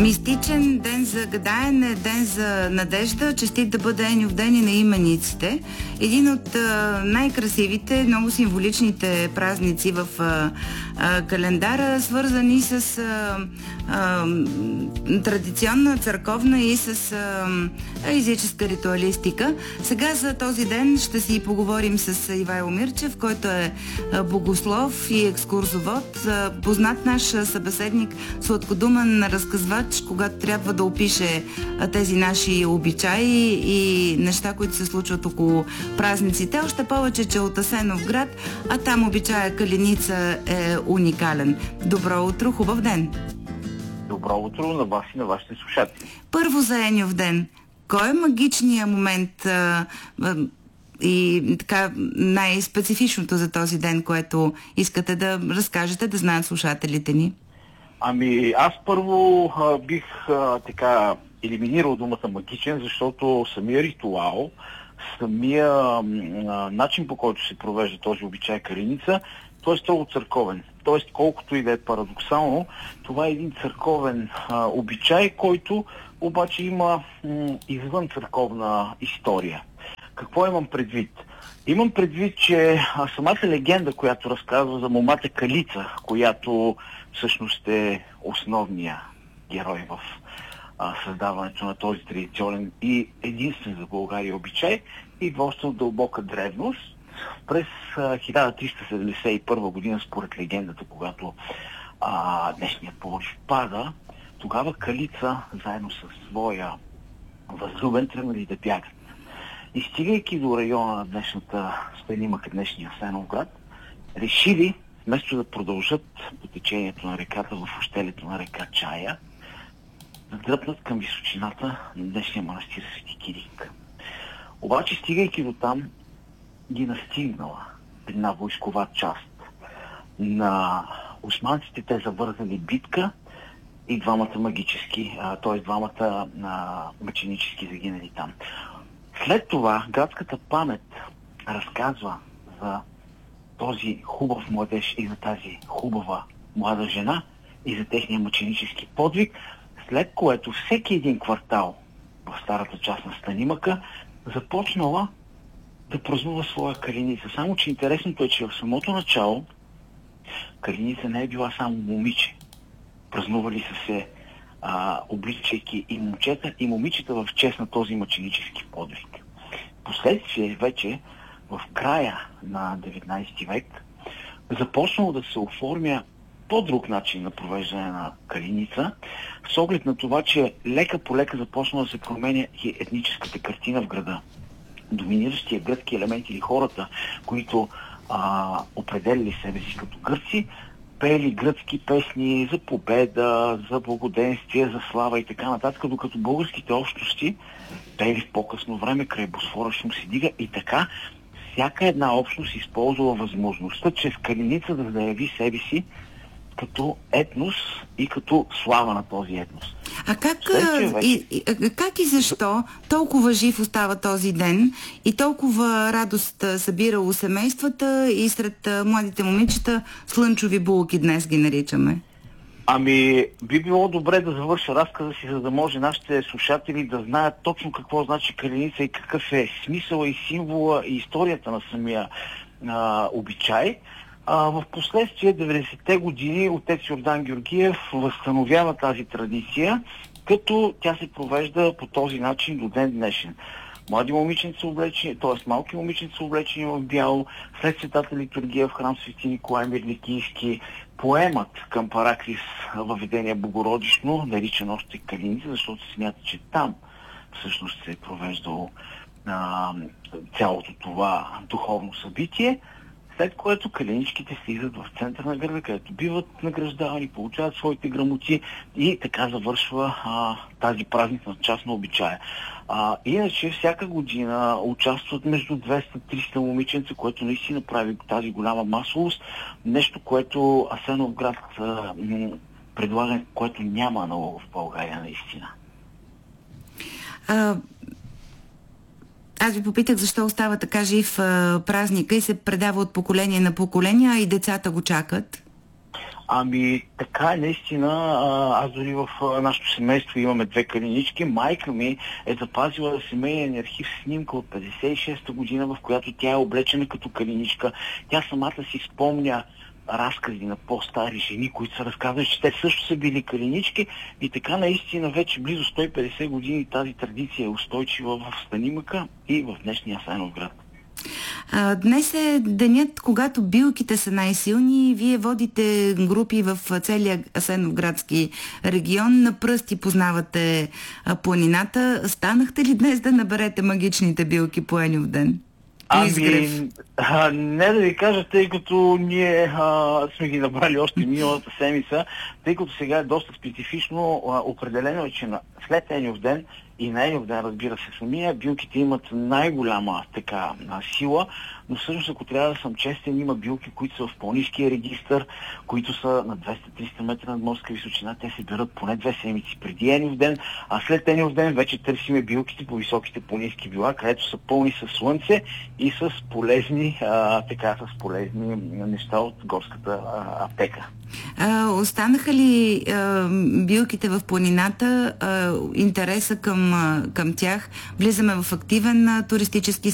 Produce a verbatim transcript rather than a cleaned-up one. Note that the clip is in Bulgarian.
Мистичен ден за гадаене, ден за надежда, честит да бъде Еньов ден и на имениците. Един от а, най-красивите, много символичните празници в а, а, календара, свързани с а, а, традиционна, църковна и с а, езическа ритуалистика. Сега за този ден ще си поговорим с Ивайло Мирчев, който е богослов и екскурзовод, познат наш събеседник, сладкодумен разказвач, когато трябва да опише тези наши обичаи и неща, които се случват около празниците. Още повече, че от Асеновград, а там обичая Калиница е уникален. Добро утро, хубав ден! Добро утро на вас и на вашите слушатели. Първо за Еньов ден. Кой е магичният момент а, а, и така най-специфичното за този ден, което искате да разкажете, да знаят слушателите ни? Ами, аз първо а, бих а, така елиминирал думата магичен, защото самия ритуал, самия а, начин, по който се провежда този обичай Калиница, той е строго църковен. Тоест, колкото и да е парадоксално, това е един църковен а, обичай, който обаче има м, извън църковна история. Какво имам предвид? Имам предвид, че а, самата легенда, която разказва за момата Калица, която всъщност е основния герой в а, създаването на този традиционен и единствен за България обичай, идва още от дълбока древност. През а, хиляда триста седемдесет и първа година, според легендата, когато а, днешният Пловдив пада, тогава Калица, заедно с своя възлюбен, тръгнали да бягат. И стигайки до района на днешната Станимък, днешния Асеновград, решили, вместо да продължат по течението на реката в ущелието на река Чая, да дръпнат към височината на днешния манастир Свети Кирик. Обаче, стигайки до там, ги настигнала една войскова част на османците. Те завързали битка и двамата магически, т.е. двамата а, мъченически загинали там. След това градската памет разказва за този хубав младеж и за тази хубава млада жена и за техния мъченически подвиг, след което всеки един квартал в старата част на Станимъка започнала да празнува своя Калиница. Само че интересното е, че в самото начало Калиница не е била само момиче. Празнували са се а, обличайки и момчета, и момичета в чест на този мъченически подвиг. Последствие вече в края на деветнайсети век започнало да се оформя по-друг начин на провеждане на Калиница, с оглед на това, че лека по лека започнала да се променя и етническата картина в града. Доминиращия гръцки елемент или хората, които а, определили себе си като гърци, пели гръцки песни за победа, за благоденствие, за слава и така нататък, докато българските общности пели в по-късно време край Босфора шум се дига и така всяка една общност използва възможността чрез Калиница да заяви себе си като етнос и като слава на този етнос. А как, и, и, как и защо толкова жив остава този ден и толкова радост събира у семействата и сред младите момичета слънчови булки днес ги наричаме? Ами, би било добре да завърша разказа си, за да може нашите слушатели да знаят точно какво значи Калиница и какъв е смисъл и символа и историята на самия а, обичай. А, в последствие, деветдесетте години, отец Йордан Георгиев възстановява тази традиция, като тя се провежда по този начин до ден днешен. Млади момиченца облечени, т.е. малки момиченца облечени в бяло, след светата литургия в храм Свети Николай Мирликийски, поемат към Параклис въведение Богородично, наричан още Калиница, защото се смята, че там всъщност се е провеждало а, цялото това духовно събитие, след което калиничките слизат в центъра на града, където биват награждавани, получават своите грамоти и така завършва а, тази празнична част на обичая. А, иначе всяка година участват между двеста до триста момиченца, което наистина прави тази голяма масовост. Нещо, което Асеновград а, м- предлага, което няма много в България наистина. А... Аз ви попитах защо остава така жив а, празника и се предава от поколение на поколение, а и децата го чакат. Ами, така е наистина. А, аз дори в а, нашето семейство имаме две калинички. Майка ми е запазила семейен архив снимка от петдесет и шеста година, в която тя е облечена като калиничка. Тя самата си спомня разкази на по-стари жени, които са разказвали, че те също са били калинички, и така наистина вече близо сто и петдесет години тази традиция е устойчива в Станимъка и в днешния Асеновград. А, днес е денят, когато билките са най-силни. Вие водите групи в целия Асеновградски регион. На пръсти познавате а, планината. Станахте ли днес да наберете магичните билки по Енювден? Ами, а, не да ви кажа, тъй като ние а, сме ги набрали още миналата седмица, тъй като сега е доста специфично, а, определено е, че на, след Енювден и на Енювден, разбира се, самия, билките имат най-голяма така сила, но всъщност, ако трябва да съм честен, има билки, които са в по-ниския регистър, които са на двеста до триста метра над морска височина. Те се берат поне две седмици преди Енювден, а след Енювден вече търсиме билките по високите планински била, където са пълни с слънце и с полезни, а, така, с полезни неща от горската а, аптека. А, останаха ли а, билките в планината, а, интереса към, а, към тях? Влизаме в активен а, туристически